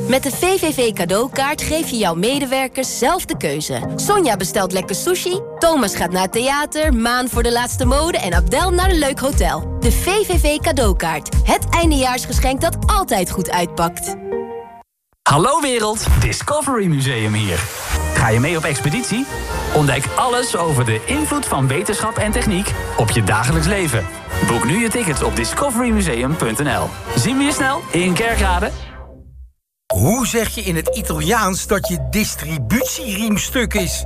Met de VVV cadeaukaart geef je jouw medewerkers zelf de keuze. Sonja bestelt lekker sushi, Thomas gaat naar het theater, Maan voor de laatste mode en Abdel naar een leuk hotel. De VVV cadeaukaart. Het eindejaarsgeschenk dat altijd goed uitpakt. Hallo wereld, Discovery Museum hier. Ga je mee op expeditie? Ontdek alles over de invloed van wetenschap en techniek op je dagelijks leven. Boek nu je ticket op discoverymuseum.nl. Zien we je snel in Kerkrade? Hoe zeg je in het Italiaans dat je distributieriem stuk is?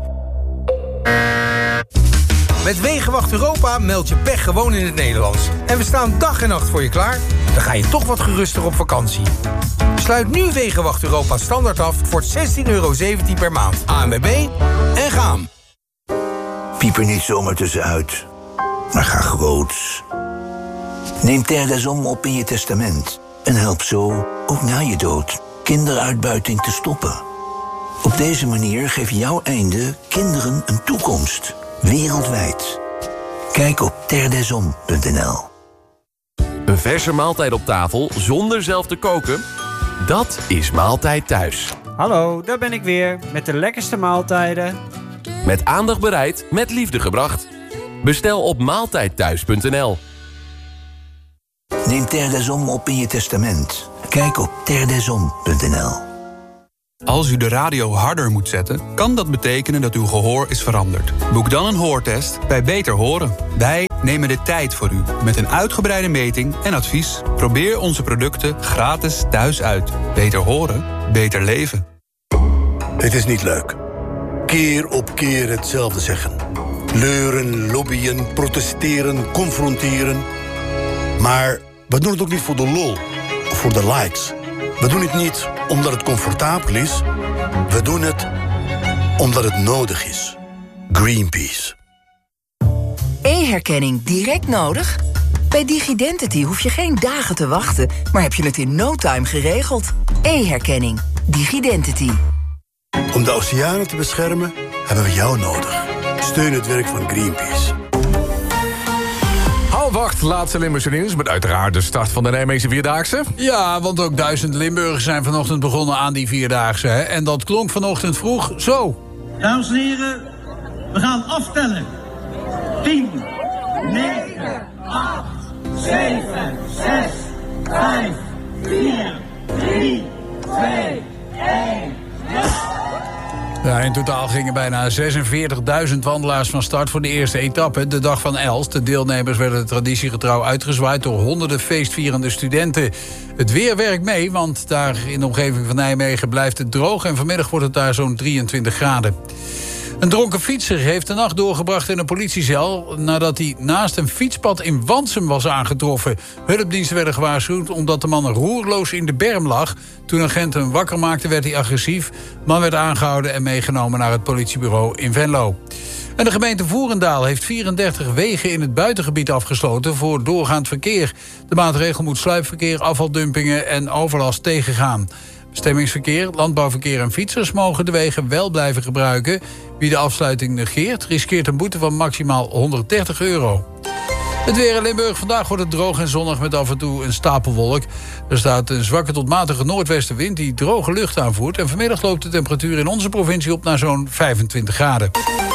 Met Wegenwacht Europa meld je pech gewoon in het Nederlands. En we staan dag en nacht voor je klaar. Dan ga je toch wat geruster op vakantie. Sluit nu Wegenwacht Europa standaard af voor €16,17 per maand. ANWB en gaan. Piep er niet zomaar tussenuit, maar ga groots. Neem Terre des Hommes op in je testament. En help zo, ook na je dood, kinderuitbuiting te stoppen. Op deze manier geeft jouw einde kinderen een toekomst. Wereldwijd. Kijk op terredeshommes.nl. Een verse maaltijd op tafel zonder zelf te koken? Dat is Maaltijd Thuis. Hallo, daar ben ik weer met de lekkerste maaltijden. Met aandacht bereid, met liefde gebracht. Bestel op maaltijdthuis.nl. Neem Terre des Hommes op in je testament. Kijk op terredeshommes.nl. Als u de radio harder moet zetten, kan dat betekenen dat uw gehoor is veranderd. Boek dan een hoortest bij Beter Horen. Wij nemen de tijd voor u met een uitgebreide meting en advies. Probeer onze producten gratis thuis uit. Beter horen, beter leven. Het is niet leuk. Keer op keer hetzelfde zeggen. Leuren, lobbyen, protesteren, confronteren. Maar we doen het ook niet voor de lol of voor de likes. We doen het niet omdat het comfortabel is. We doen het omdat het nodig is. Greenpeace. E-herkenning direct nodig? Bij DigiDentity hoef je geen dagen te wachten, maar heb je het in no time geregeld. E-herkenning. DigiDentity. Om de oceanen te beschermen hebben we jou nodig. Steun het werk van Greenpeace. 7:30, laatste Limburgse nieuws, met uiteraard de start van de Nijmeegse Vierdaagse. Ja, want ook 1000 Limburgers zijn vanochtend begonnen aan die Vierdaagse. Hè? En dat klonk vanochtend vroeg zo. Dames en heren, we gaan aftellen. 10, 9, 8, 7, 6, 5, 4, 3, 2, 1, Ja, in totaal gingen bijna 46.000 wandelaars van start voor de eerste etappe, de dag van Elst. De deelnemers werden traditiegetrouw uitgezwaaid door honderden feestvierende studenten. Het weer werkt mee, want daar in de omgeving van Nijmegen blijft het droog en vanmiddag wordt het daar zo'n 23 graden. Een dronken fietser heeft de nacht doorgebracht in een politiecel nadat hij naast een fietspad in Wansum was aangetroffen. Hulpdiensten werden gewaarschuwd omdat de man roerloos in de berm lag. Toen agenten hem wakker maakten werd hij agressief. De man werd aangehouden en meegenomen naar het politiebureau in Venlo. En de gemeente Voerendaal heeft 34 wegen in het buitengebied afgesloten voor doorgaand verkeer. De maatregel moet sluipverkeer, afvaldumpingen en overlast tegengaan. Bestemmingsverkeer, landbouwverkeer en fietsers mogen de wegen wel blijven gebruiken. Wie de afsluiting negeert, riskeert een boete van maximaal €130. Het weer in Limburg. Vandaag wordt het droog en zonnig met af en toe een stapelwolk. Er staat een zwakke tot matige noordwestenwind die droge lucht aanvoert. En vanmiddag loopt de temperatuur in onze provincie op naar zo'n 25 graden.